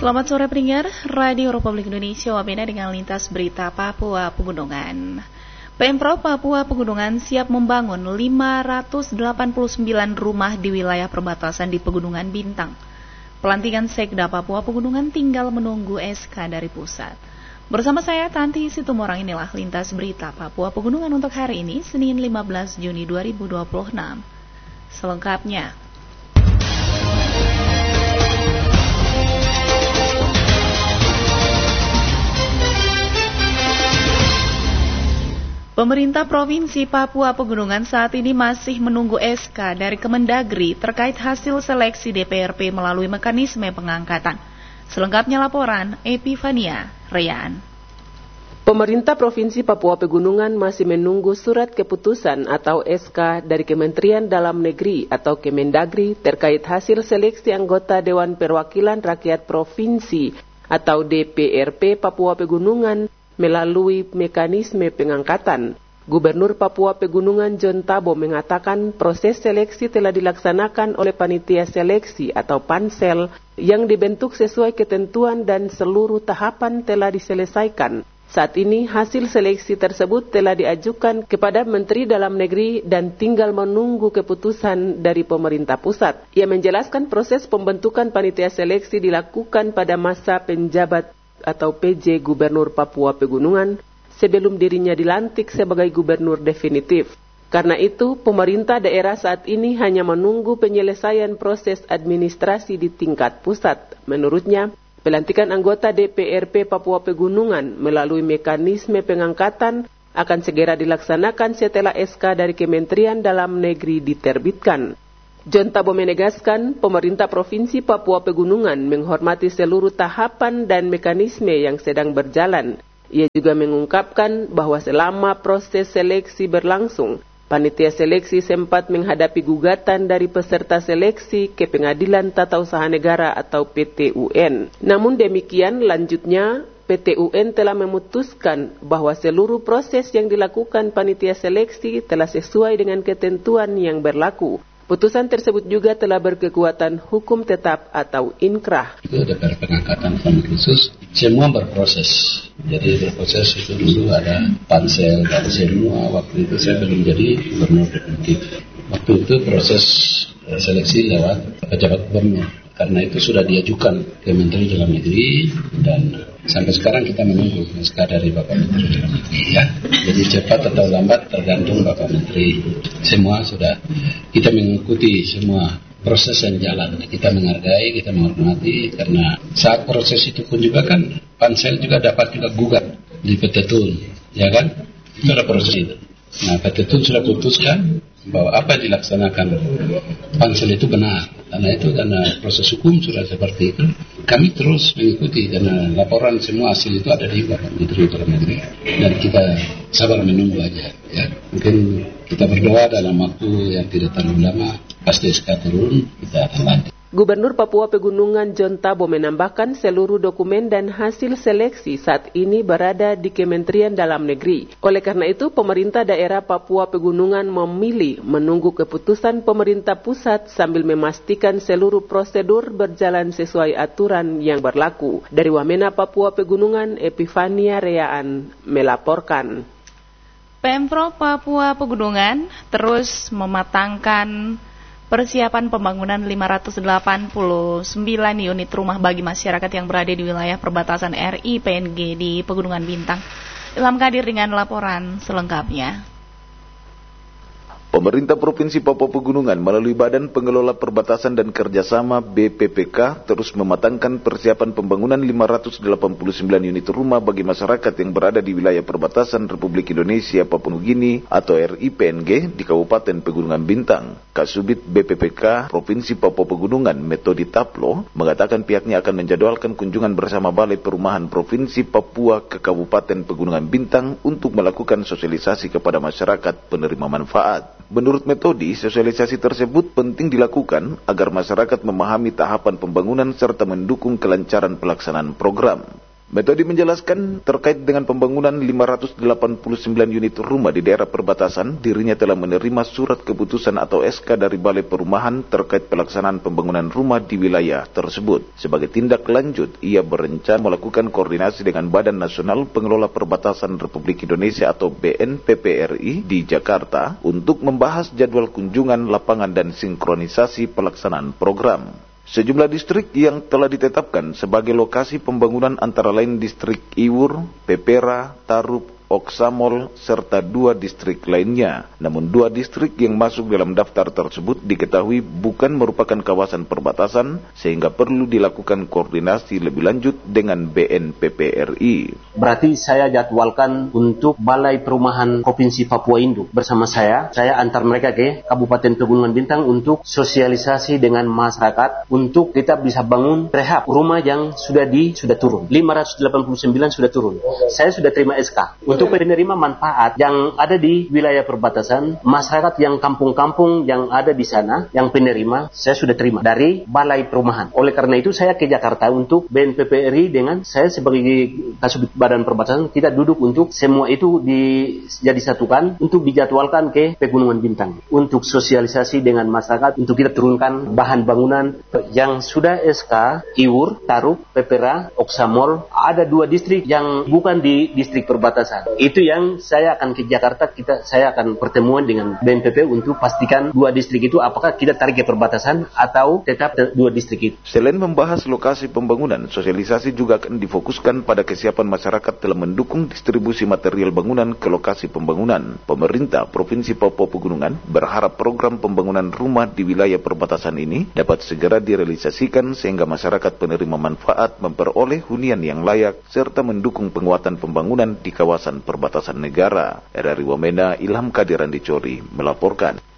Selamat sore pendengar Radio Republik Indonesia, Wamena dengan lintas berita Papua Pegunungan. Pemprov Papua Pegunungan siap membangun 589 rumah di wilayah perbatasan di Pegunungan Bintang. Pelantikan Sekda Papua Pegunungan tinggal menunggu SK dari pusat. Bersama saya Tanti Situmorang, inilah lintas berita Papua Pegunungan untuk hari ini, Senin 15 Juni 2026. Selengkapnya. Pemerintah Provinsi Papua Pegunungan saat ini masih menunggu SK dari Kemendagri terkait hasil seleksi DPRP melalui mekanisme pengangkatan. Selengkapnya laporan Epifania Rayaan. Pemerintah Provinsi Papua Pegunungan masih menunggu surat keputusan atau SK dari Kementerian Dalam Negeri atau Kemendagri terkait hasil seleksi anggota Dewan Perwakilan Rakyat Provinsi atau DPRP Papua Pegunungan melalui mekanisme pengangkatan. Gubernur Papua Pegunungan John Thabo mengatakan proses seleksi telah dilaksanakan oleh panitia seleksi atau pansel yang dibentuk sesuai ketentuan dan seluruh tahapan telah diselesaikan. Saat ini hasil seleksi tersebut telah diajukan kepada Menteri Dalam Negeri dan tinggal menunggu keputusan dari pemerintah pusat. Ia menjelaskan proses pembentukan panitia seleksi dilakukan pada masa penjabat atau PJ Gubernur Papua Pegunungan sebelum dirinya dilantik sebagai gubernur definitif. Karena itu, pemerintah daerah saat ini hanya menunggu penyelesaian proses administrasi di tingkat pusat. Menurutnya, pelantikan anggota DPRP Papua Pegunungan melalui mekanisme pengangkatan akan segera dilaksanakan setelah SK dari Kementerian Dalam Negeri diterbitkan. John Thabo menegaskan pemerintah Provinsi Papua Pegunungan menghormati seluruh tahapan dan mekanisme yang sedang berjalan. Ia juga mengungkapkan bahwa selama proses seleksi berlangsung, panitia seleksi sempat menghadapi gugatan dari peserta seleksi ke Pengadilan Tata Usaha Negara atau PT-UN. Namun demikian, lanjutnya PT-UN telah memutuskan bahwa seluruh proses yang dilakukan panitia seleksi telah sesuai dengan ketentuan yang berlaku. Putusan tersebut juga telah berkekuatan hukum tetap atau inkrah. Itu ada pengangkatan khusus, semua berproses. Jadi berproses itu dulu ada pansel dan semua. Waktu itu saya belum jadi gubernur definitif. Waktu itu proses seleksi lewat pejabat gubernur. Karena itu sudah diajukan ke Menteri Dalam Negeri dan sampai sekarang kita menunggu SK dari Bapak Menteri Dalam Negeri ya. Jadi cepat atau lambat tergantung Bapak Menteri. Semua sudah kita mengikuti semua proses yang jalan. Kita menghargai, kita menghormati karena saat proses itu pun juga kan pansel juga dapat juga gugat di PT Tun, ya kan? Itu ada proses itu. Nah, PT Tun sudah putuskan bahwa apa yang dilaksanakan pansel itu benar. Karena proses hukum sudah seperti itu, kami terus mengikuti karena laporan semua hasil itu ada di Bapak Menteri Dalam Negeri dan kita sabar menunggu aja. Ya, mungkin kita berdoa dalam waktu yang tidak terlalu lama pasti SK turun, kita akan lanjut. Gubernur Papua Pegunungan John Thabo menambahkan seluruh dokumen dan hasil seleksi saat ini berada di Kementerian Dalam Negeri. Oleh karena itu, pemerintah daerah Papua Pegunungan memilih menunggu keputusan pemerintah pusat sambil memastikan seluruh prosedur berjalan sesuai aturan yang berlaku. Dari Wamena, Papua Pegunungan, Epifania Rayaan melaporkan. Pemprov Papua Pegunungan terus mematangkan persiapan pembangunan 589 unit rumah bagi masyarakat yang berada di wilayah perbatasan RI PNG di Pegunungan Bintang. Ilham Kadir dengan laporan selengkapnya. Pemerintah Provinsi Papua Pegunungan melalui Badan Pengelola Perbatasan dan Kerjasama BPPK terus mematangkan persiapan pembangunan 589 unit rumah bagi masyarakat yang berada di wilayah perbatasan Republik Indonesia Papua Nugini atau RIPNG di Kabupaten Pegunungan Bintang. Kasubit BPPK Provinsi Papua Pegunungan Metodi Taplo mengatakan pihaknya akan menjadwalkan kunjungan bersama Balai Perumahan Provinsi Papua ke Kabupaten Pegunungan Bintang untuk melakukan sosialisasi kepada masyarakat penerima manfaat. Menurut Metodi, sosialisasi tersebut penting dilakukan agar masyarakat memahami tahapan pembangunan serta mendukung kelancaran pelaksanaan program. Metode menjelaskan terkait dengan pembangunan 589 unit rumah di daerah perbatasan, dirinya telah menerima surat keputusan atau SK dari Balai Perumahan terkait pelaksanaan pembangunan rumah di wilayah tersebut. Sebagai tindak lanjut, ia berencana melakukan koordinasi dengan Badan Nasional Pengelola Perbatasan Republik Indonesia atau BNPP-RI di Jakarta untuk membahas jadwal kunjungan lapangan dan sinkronisasi pelaksanaan program. Sejumlah distrik yang telah ditetapkan sebagai lokasi pembangunan antara lain distrik Iwur, Pepera, Tarup, Oksamol, serta 2 distrik lainnya. Namun 2 distrik yang masuk dalam daftar tersebut diketahui bukan merupakan kawasan perbatasan, sehingga perlu dilakukan koordinasi lebih lanjut dengan BNPP-RI. Berarti saya jadwalkan untuk Balai Perumahan Provinsi Papua Induk bersama saya antar mereka ke Kabupaten Pegunungan Bintang untuk sosialisasi dengan masyarakat untuk kita bisa bangun rehab rumah yang sudah turun. 589 sudah turun. Saya sudah terima SK. Untuk penerima manfaat yang ada di wilayah perbatasan, masyarakat yang kampung-kampung yang ada di sana, yang penerima, saya sudah terima dari Balai Perumahan. Oleh karena itu, saya ke Jakarta untuk BNPP-RI dengan saya sebagai Kasubit Badan Perbatasan, kita duduk untuk semua itu jadi satukan untuk dijadwalkan ke Pegunungan Bintang. Untuk sosialisasi dengan masyarakat, untuk kita turunkan bahan bangunan yang sudah SK, Iwur, Tarup, Pepera, Oksamol, ada 2 distrik yang bukan di distrik perbatasan. Itu yang saya akan ke Jakarta, saya akan pertemuan dengan BNPP untuk pastikan 2 distrik itu apakah kita tarik ke perbatasan atau tetap 2 distrik itu. Selain membahas lokasi pembangunan, sosialisasi juga akan difokuskan pada kesiapan masyarakat dalam mendukung distribusi material bangunan ke lokasi pembangunan. Pemerintah Provinsi Papua Pegunungan berharap program pembangunan rumah di wilayah perbatasan ini dapat segera direalisasikan sehingga masyarakat penerima manfaat memperoleh hunian yang layak serta mendukung penguatan pembangunan di kawasan perbatasan negara. RRI Wamena, Ilham Kadiran Dicori melaporkan.